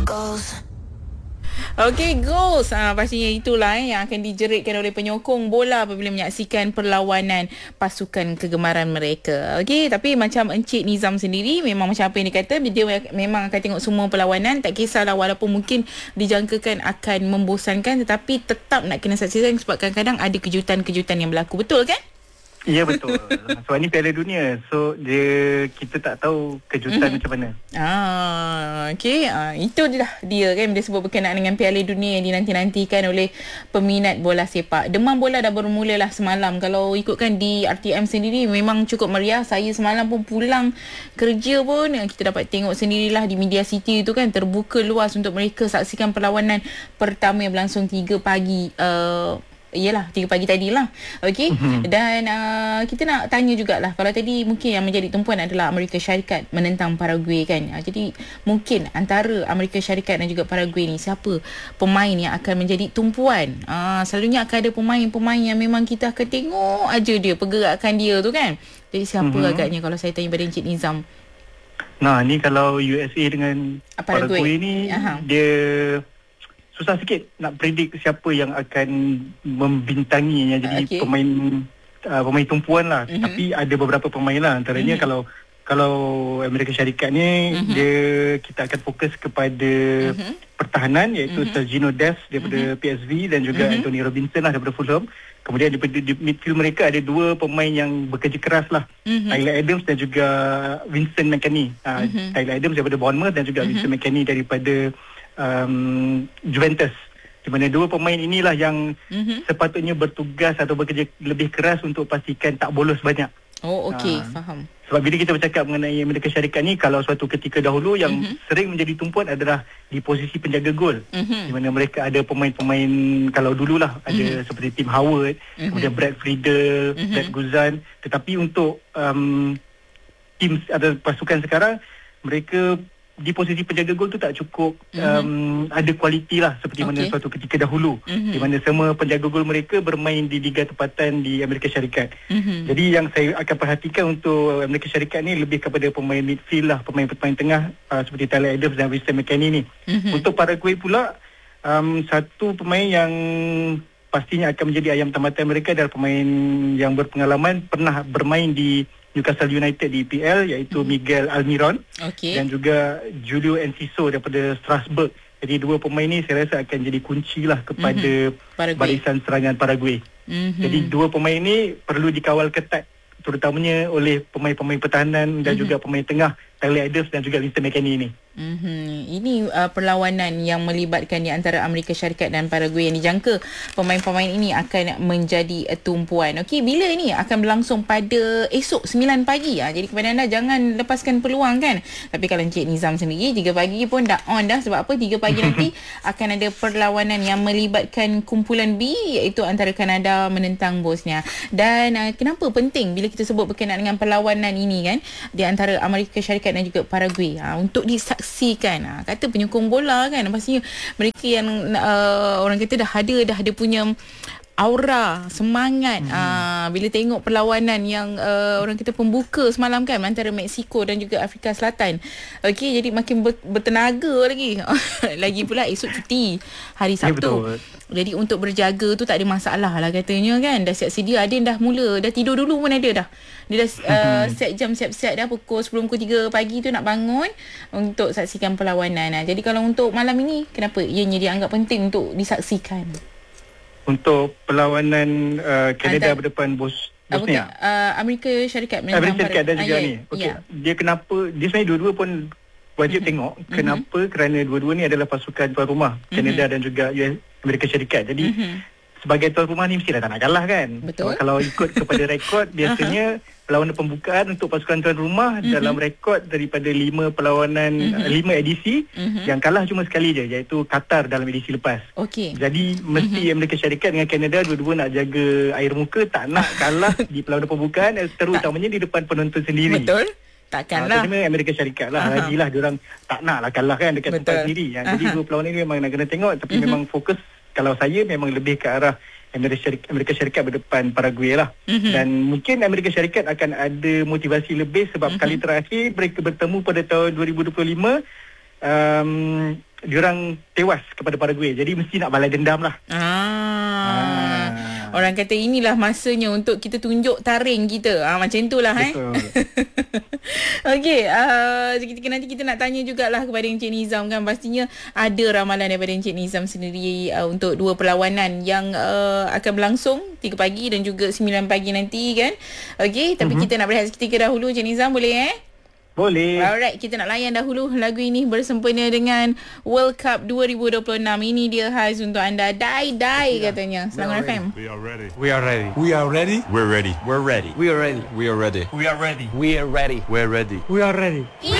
Okey, goals. Pastinya itulah yang akan dijeritkan oleh penyokong bola apabila menyaksikan perlawanan pasukan kegemaran mereka. Okey, tapi macam Encik Nizam sendiri, memang macam apa yang dia kata, dia memang akan tengok semua perlawanan. Tak kisahlah walaupun mungkin dijangkakan akan membosankan, tetapi tetap nak kena saksikan sebab kadang-kadang ada kejutan-kejutan yang berlaku. Betul kan? Ya, betul. Sebab ni Piala Dunia. So kita tak tahu kejutan macam mana. Okey. Itu dia kan, dia sebut berkenaan dengan Piala Dunia yang dinanti-nantikan oleh peminat bola sepak. Demam bola dah bermula lah semalam. Kalau ikutkan di RTM sendiri memang cukup meriah. Saya semalam pun pulang kerja pun kita dapat tengok sendirilah di Media City tu kan, terbuka luas untuk mereka saksikan perlawanan pertama yang berlangsung 3 pagi. Yelah, 3 pagi tadi lah. Okey. Dan kita nak tanya jugalah, kalau tadi mungkin yang menjadi tumpuan adalah Amerika Syarikat menentang Paraguay kan. Jadi mungkin antara Amerika Syarikat dan juga Paraguay ni, siapa pemain yang akan menjadi tumpuan? Selalunya akan ada pemain-pemain yang memang kita akan tengok aja dia, pergerakan dia tu kan. Jadi siapa agaknya kalau saya tanya pada Encik Nizam? Nah, ni kalau USA dengan Paraguay ni, dia susah sikit nak predik siapa yang akan membintanginya jadi pemain tumpuan lah. Tapi ada beberapa pemain lah. Antaranya kalau Amerika Syarikat ni, kita akan fokus kepada pertahanan, iaitu Sergio Dest daripada PSV dan juga Anthony Robinson lah daripada Fulham. Kemudian di midfield mereka ada 2 pemain yang bekerja keras lah, Tyler Adams dan juga Vincent McKennie. Tyler Adams daripada Bournemouth dan juga Vincent McKennie daripada Juventus, di mana 2 pemain inilah yang sepatutnya bertugas atau bekerja lebih keras untuk pastikan tak bolos banyak. Okey, faham. Sebab bila kita bercakap mengenai Amerika Syarikat ni, kalau suatu ketika dahulu yang sering menjadi tumpuan adalah di posisi penjaga gol, di mana mereka ada pemain-pemain, kalau dululah ada seperti Tim Howard, kemudian Brad Friedel, Brad Guzan. Tetapi untuk tim atau pasukan sekarang, mereka di posisi penjaga gol tu tak cukup ada kualiti lah seperti mana suatu ketika dahulu, di mana semua penjaga gol mereka bermain di liga tempatan di Amerika Syarikat. Jadi yang saya akan perhatikan untuk Amerika Syarikat ni lebih kepada pemain midfield lah, pemain-pemain tengah seperti Tyler Adams dan Vincent McKennie ni. Untuk Paraguay pula, satu pemain yang pastinya akan menjadi ayam tamatan mereka adalah pemain yang berpengalaman, pernah bermain di Newcastle United di EPL, iaitu Miguel Almiron dan juga Julio Enciso daripada Strasbourg. Jadi 2 pemain ni saya rasa akan jadi kunci lah kepada barisan serangan Paraguay. Jadi 2 pemain ni perlu dikawal ketat, terutamanya oleh pemain-pemain pertahanan dan juga pemain tengah, Tyler Adams dan juga Vincent McKennie ni. Ini perlawanan yang melibatkan di antara Amerika Syarikat dan Paraguay yang dijangka pemain-pemain ini akan menjadi tumpuan. Okey, bila ini akan berlangsung? Pada esok 9 pagi. Jadi kepada anda, jangan lepaskan peluang kan. Tapi kalau Encik Nizam sendiri 3 pagi pun dah on dah. Sebab apa? 3 pagi nanti akan ada perlawanan yang melibatkan kumpulan B, iaitu antara Kanada menentang Bosnia. Dan kenapa penting bila kita sebut berkenaan dengan perlawanan ini kan, di antara Amerika Syarikat dan juga Paraguay, untuk disaksikan. Kata penyokong bola kan, pastinya mereka yang orang kata dah ada punya aura, semangat bila tengok perlawanan yang orang kata pembuka semalam kan, antara Mexico dan juga Afrika Selatan. Okey, jadi makin bertenaga lagi. Lagi pula esok cuti hari Sabtu. Jadi untuk berjaga tu tak ada masalah lah katanya kan. Dah siap sedia, ada yang dah mula, dah tidur dulu pun ada dah. Dia dah set jam, siap-siap dah sebelum pukul 3 pagi tu nak bangun untuk saksikan perlawanan. Jadi kalau untuk malam ini, kenapa ianya dianggap penting untuk disaksikan? Untuk perlawanan Kanada berdepan Bosnia, Amerika Syarikat Amerika Syarikat dan juga ni. Dia kenapa, dia sebenarnya dua-dua pun wajib tengok. Kenapa? Kerana dua-dua ni adalah pasukan tuan rumah, Kanada dan juga Amerika Syarikat. Jadi sebagai tuan rumah ni mestilah tak nak kalah kan. Betul. Kalau ikut kepada rekod, biasanya perlawanan pembukaan untuk pasukan tuan rumah dalam rekod daripada 5 perlawanan, 5 edisi, yang kalah cuma sekali je, iaitu Qatar dalam edisi lepas. Jadi mesti Amerika Syarikat dengan Kanada dua-dua nak jaga air muka, tak nak kalah di perlawanan pembukaan, terutamanya di depan penonton sendiri. Betul. Takkanlah. Terutama Amerika Syarikat lah. Lagilah diorang tak nak lah kalah kan dekat tempat sendiri. Jadi 2 perlawanan ni memang nak kena tengok. Tapi memang fokus, kalau saya memang lebih ke arah Amerika Syarikat berdepan Paraguay lah. Dan mungkin Amerika Syarikat akan ada motivasi lebih sebab kali terakhir mereka bertemu pada tahun 2025, diorang tewas kepada Paraguay. Jadi mesti nak balas dendam lah. Orang kata inilah masanya untuk kita tunjuk taring kita. Macam itulah. Betul. Okey, nanti kita nak tanya jugalah kepada Encik Nizam kan. Pastinya ada ramalan daripada Encik Nizam sendiri untuk dua perlawanan yang akan berlangsung 3 pagi dan juga 9 pagi nanti kan. Okey, tapi kita nak berehat seketika dahulu Encik Nizam, boleh Boleh. Alright, kita nak layan dahulu lagu ini bersempena dengan World Cup 2026. Ini dia khas untuk anda. Die katanya. Selangor FM. We are ready. We are ready. We are ready. We're ready. We're ready. We are ready. We are ready. We are ready. We are ready. We're ready. We are ready. We are ready.